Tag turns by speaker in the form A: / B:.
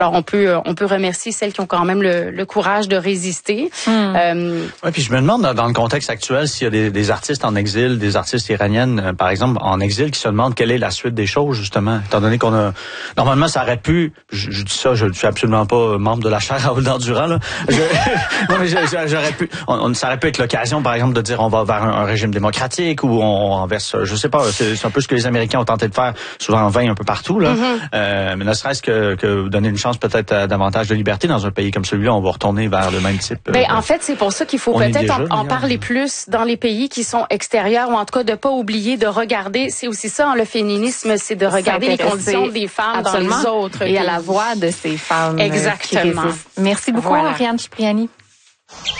A: Alors on peut remercier celles qui ont quand même le courage de résister.
B: Oui, puis je me demande dans le contexte actuel s'il y a des artistes en exil, des artistes iraniennes par exemple en exil qui se demandent quelle est la suite des choses justement, étant donné qu'on a normalement ça aurait pu, je dis ça, je ne suis absolument pas membre de la chaire Raoul-Dandurand là. Non mais j'aurais pu, ça aurait pu être l'occasion par exemple de dire on va vers un régime démocratique ou on verse, je sais pas, c'est un peu ce que les Américains ont tenté de faire souvent en vain un peu partout là. Mais ne serait-ce que donner une chance peut-être à davantage de liberté dans un pays comme celui-là, on va retourner vers le même type.
A: En fait, c'est pour ça qu'il faut peut-être en parler plus dans les pays qui sont extérieurs, ou en tout cas de pas oublier de regarder. C'est aussi ça, le féminisme, c'est de regarder les conditions des femmes dans les autres pays.
C: Et à la voix de ces femmes.
A: Exactement.
C: Merci beaucoup, Ariane Cipriani.